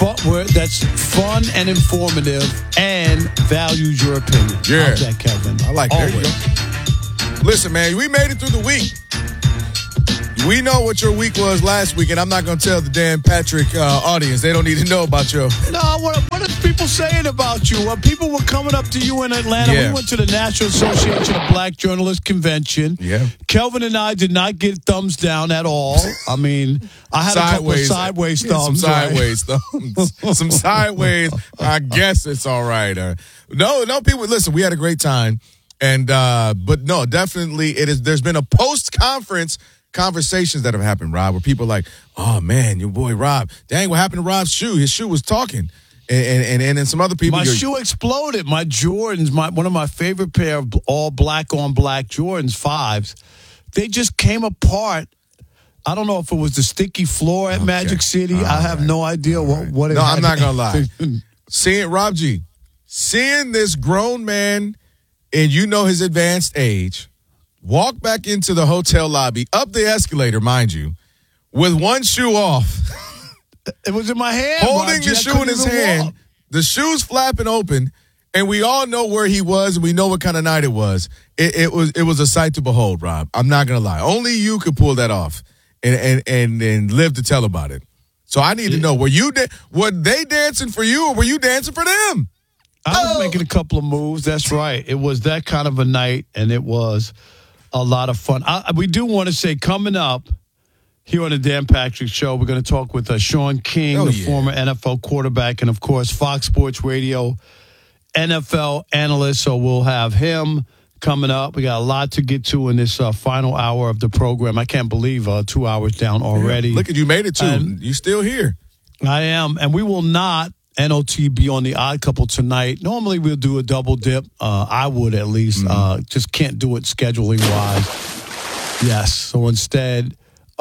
that's fun and informative and values your opinion. Yeah. How's that, Kevin? I like that. There you go. Listen, man, we made it through the week. We know what your week was last week, and I'm not going to tell the Dan Patrick audience. They don't need to know about your... No, what are people saying about you? People were coming up to you in Atlanta. Yeah. We went to the National Association of Black Journalists Convention. Yeah. Kelvin and I did not get thumbs down at all. I mean, I had a couple of sideways thumbs. Some sideways thumbs. Some sideways. I guess it's all right. No, people, listen, we had a great time. And but no, definitely there's been a post-conference conversations that have happened, Rob, where people are like, oh man, your boy Rob, dang, what happened to Rob's shoe? His shoe was talking. And then some other people. My shoe exploded. My Jordans, one of my favorite pair of all black on black Jordans 5s, they just came apart. I don't know if it was the sticky floor at Magic City. I have no idea what it No, had. I'm not going to lie. Seeing this grown man, and you know his advanced age, walk back into the hotel lobby, up the escalator, mind you, with one shoe off. It was in my hand. Holding the shoe in his hand. Walk. The shoe's flapping open, and we all know where he was, and we know what kind of night it was. It was a sight to behold, Rob. I'm not going to lie. Only you could pull that off and live to tell about it. So I need to know, were they dancing for you, or were you dancing for them? I was making a couple of moves. That's right. It was that kind of a night, and it was a lot of fun. We do want to say, coming up here on the Dan Patrick Show, we're going to talk with Sean King, former NFL quarterback, and, of course, Fox Sports Radio NFL analyst. So we'll have him coming up. We got a lot to get to in this final hour of the program. I can't believe 2 hours down already. Yeah, look at you, made it, too. You still here. I am, and we will not be on the Odd Couple tonight. Normally we'll do a double dip. I would at least. Just can't do it scheduling wise. Yes. So instead,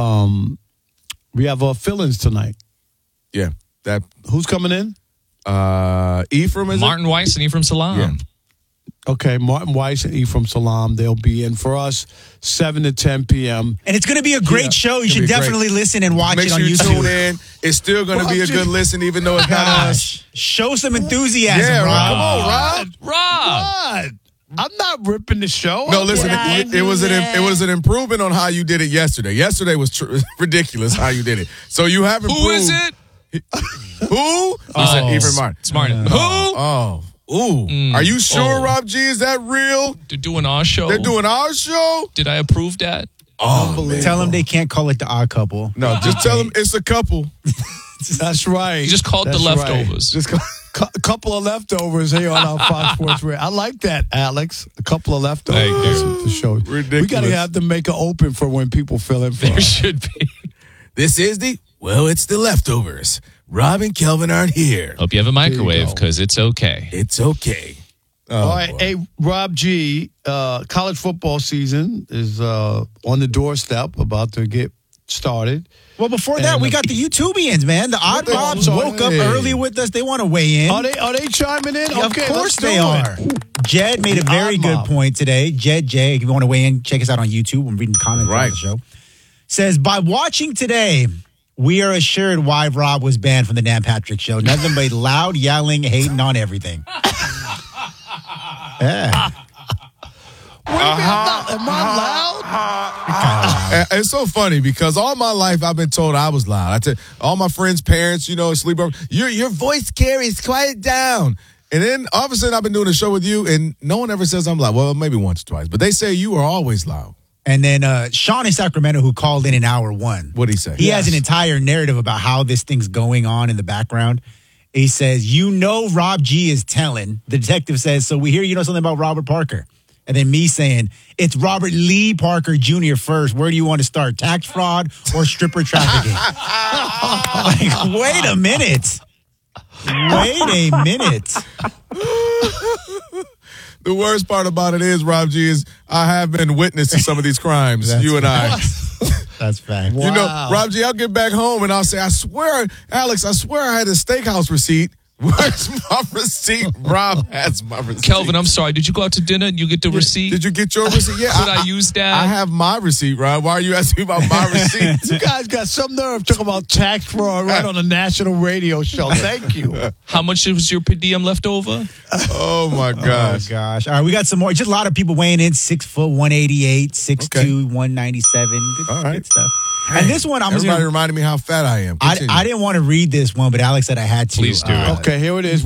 we have fill-ins tonight. Yeah. Who's coming in? Ephraim, is Martin Weiss and Ephraim Salam. Yeah. Okay, Martin Weiss and Ephraim Salam. They'll be in for us 7 to 10 p.m. And it's going to be a great show. You should definitely listen and watch it on YouTube. Make sure you tune in. It's still going to be a good listen, even though it's not us. Show some enthusiasm, yeah, Rob. Come on, Rob. What? I'm not ripping the show. No, listen, it was an improvement on how you did it yesterday. Yesterday was ridiculous how you did it. So you have improved. Who is it? Who? Ephraim Martin. It's Martin. Who? Oh. Ooh. Are you sure, Rob G? Is that real? They're doing our show. They're doing our show? Did I approve that? Oh, tell them they can't call it the Odd Couple. No, just tell them it's a couple. That's right. You just called the leftovers. Right. Just a couple of leftovers here on our Fox Sports Radio. I like that, Alex. A couple of leftovers at the show. Ridiculous. We got to have them make an open for when people fill in for There us. should be. This is it's the leftovers. Rob and Kelvin aren't here. Hope you have a microwave, because it's okay. It's okay. All right. Hey, Rob G, college football season is on the doorstep, about to get started. Well, before that, we got the YouTubians, man. The Odd Mobs woke up early with us. They want to weigh in. Are they chiming in? Yeah, okay, of course they are. Jed made a very good point today. Jed J, if you want to weigh in, check us out on YouTube. I'm reading the comments on the show. Says, by watching today, we are assured why Rob was banned from the Dan Patrick Show. Nothing but loud, yelling, hating on everything. Yeah. Am I loud? It's so funny because all my life I've been told I was loud. I tell all my friends' parents, sleepover, your voice carries, quiet down. And then all of a sudden I've been doing a show with you and no one ever says I'm loud. Well, maybe once or twice, but they say you are always loud. And then Sean in Sacramento, who called in hour one. What'd he say? He has an entire narrative about how this thing's going on in the background. He says, Rob G is telling. The detective says, so we hear something about Robert Parker. And then me saying, it's Robert Lee Parker Jr. first. Where do you want to start? Tax fraud or stripper trafficking? Wait a minute. The worst part about it is, Rob G, is I have been witness to some of these crimes, you and I. That's fact. Wow. Rob G, I'll get back home and I'll say, I swear I had a steakhouse receipt Where's my receipt? Rob has my receipt. Kelvin, I'm sorry. Did you go out to dinner and you get the receipt? Did you get your receipt? Yeah. Could I use that? I have my receipt, Rob. Why are you asking about my receipt? You guys got some nerve talking about tax fraud right on a national radio show. Thank you. How much was your per diem left over? Oh, my gosh. Oh, gosh. All right, we got some more. Just a lot of people weighing in. 6 foot, 188, 6'2", 197. Good, All right. good stuff. And this one, Everybody reminded me how fat I am. I didn't want to read this one, but Alex said I had to. Please do. Okay, here it is.